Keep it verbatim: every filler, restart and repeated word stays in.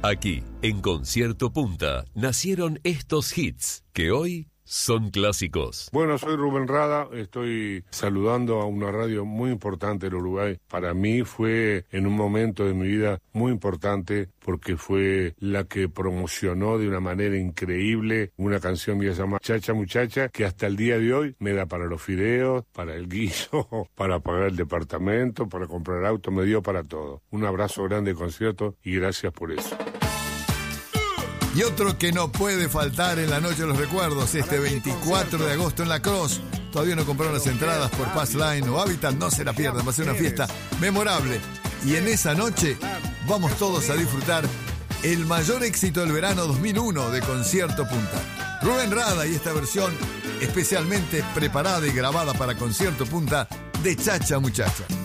Aquí, en Concierto Punta, nacieron estos hits que hoy son clásicos. Bueno, soy Rubén Rada, estoy saludando a una radio muy importante en Uruguay. Para mí fue en un momento de mi vida muy importante porque fue la que promocionó de una manera increíble una canción que se llama Chacha Muchacha, que hasta el día de hoy me da para los fideos, para el guiso, para pagar el departamento, para comprar auto, me dio para todo. Un abrazo grande de concierto y gracias por eso. Y otro que no puede faltar en la Noche de los Recuerdos, este veinticuatro de agosto en La Cross. Todavía no compraron las entradas por Passline o Habitat, no se la pierdan, va a ser una fiesta memorable. Y en esa noche vamos todos a disfrutar el mayor éxito del verano dos mil uno de Concierto Punta. Rubén Rada y esta versión especialmente preparada y grabada para Concierto Punta de Chacha Muchacha.